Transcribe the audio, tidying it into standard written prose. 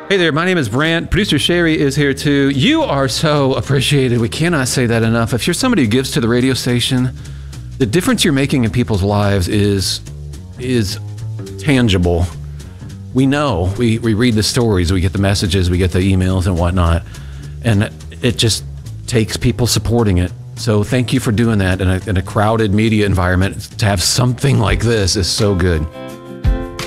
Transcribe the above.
Hey there, my name is Brant. Producer Sherry is here too. You are so appreciated. We cannot say that enough. If you're somebody who gives to the radio station, the difference you're making in people's lives is tangible. We know. We read the stories, we get the messages, we get the emails and whatnot, and it just takes people supporting it. So thank you for doing that in a crowded media environment. To have something like this is so good.